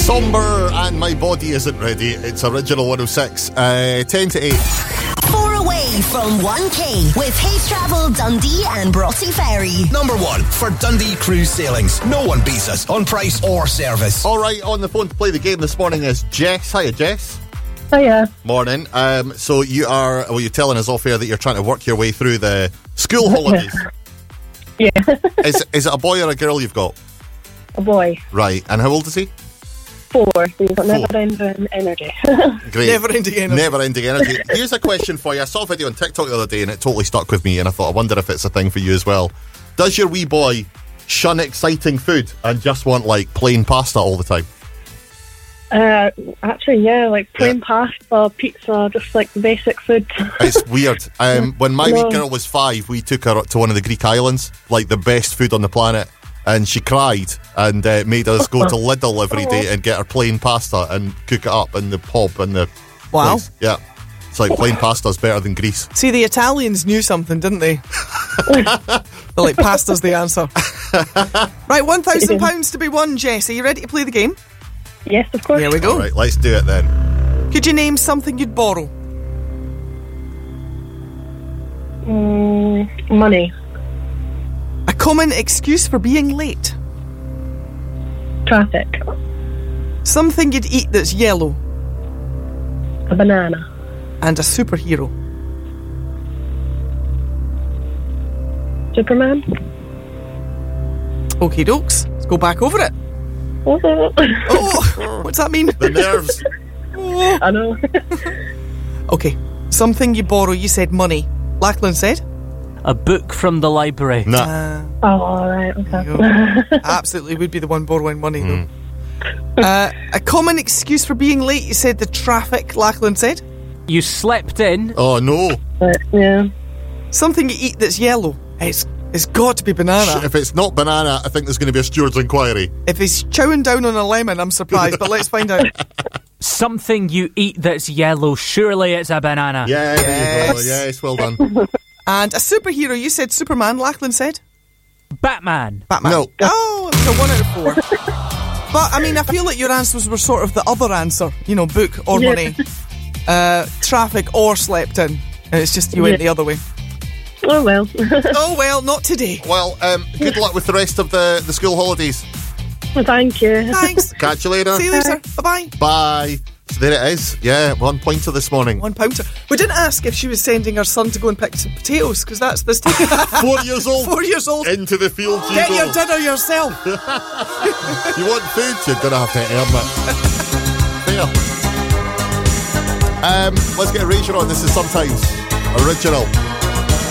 Somber and My Body Isn't Ready. It's Original 106. 10 to 8. 4 away from 1K with Hays Travel, Dundee and Broughty Ferry. Number 1 for Dundee Cruise Sailings. No one beats us on price or service. All right, on the phone to play the game this morning is Jess. Hiya, Jess. Hiya. Morning. So you're telling us off air that you're trying to work your way through the school holidays. Yeah. Is it a boy or a girl you've got? A boy. Right. And how old is he? 4. He's got never-ending energy. Great. Never-ending energy. Never-ending energy. Here's a question for you. I saw a video on TikTok the other day and it totally stuck with me, and I thought, I wonder if it's a thing for you as well. Does your wee boy shun exciting food and just want, like, plain pasta all the time? Actually, yeah, like plain pasta, pizza, just like the basic food. It's weird. When my wee girl was 5, we took her to one of the Greek islands, like the best food on the planet, and she cried and made us go to Lidl every day and get her plain pasta and cook it up in the pub and the place. Yeah. It's like plain pasta's better than Greece. See, the Italians knew something, didn't they? They're like, pasta's the answer. Right, £1,000 to be won, Jess. Are you ready to play the game? Yes, of course. Here we go. All right, let's do it then. Could you name something you'd borrow? Money. A common excuse for being late. Traffic. Something you'd eat that's yellow. A banana. And a superhero. Superman. Okie dokes. Let's go back over it. Oh, what's that mean? The nerves. I know. Okay. Something you borrow, you said money. Lachlan said? A book from the library. Nah. Oh, alright, okay. Absolutely would be the one borrowing money, though. A common excuse for being late, you said the traffic, Lachlan said? You slept in. Oh, no. Yeah. Something you eat that's yellow. It's got to be banana. If it's not banana, I think there's going to be a steward's inquiry. If he's chowing down on a lemon, I'm surprised, but let's find out. Something you eat that's yellow. Surely it's a banana. Yeah, there you go. Yes, well done. And a superhero, you said Superman, Lachlan said? Batman. No. Oh, it was a 1 out of 4. But, I mean, I feel like your answers were sort of the other answer. You know, book or money. Traffic or slept in. And it's just you went the other way. Oh, well. Oh, well, not today. Well, good luck with the rest of the school holidays. Well, thank you. Thanks. Catch you later. See you later. Bye-bye. Bye. So there it is. Yeah, 1 pointer this morning. 1 pounder. We didn't ask if she was sending her son to go and pick some potatoes, because that's this time. 4 years old. 4 years old. Into the field you Get go. your dinner yourself. You want food? You're going to have to earn it. Fair. Let's get Erasure on. This is Sometimes Original.